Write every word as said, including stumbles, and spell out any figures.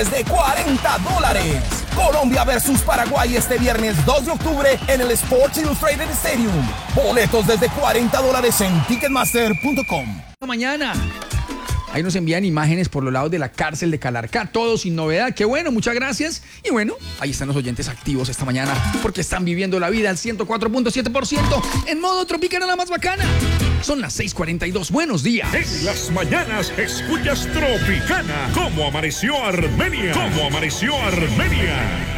de cuarenta dólares. Colombia versus Paraguay este viernes dos de octubre en el Sports Illustrated Stadium. Boletos desde cuarenta dólares en ticketmaster punto com. Mañana. Ahí nos envían imágenes por los lados de la cárcel de Calarcá, todo sin novedad. Qué bueno, muchas gracias. Y bueno, ahí están los oyentes activos esta mañana porque están viviendo la vida al ciento cuatro punto siete por ciento en modo Tropicana, la más bacana. Son las seis cuarenta y dos. Buenos días. En las mañanas escuchas Tropicana. ¿Cómo amaneció Armenia? ¿Cómo amaneció Armenia?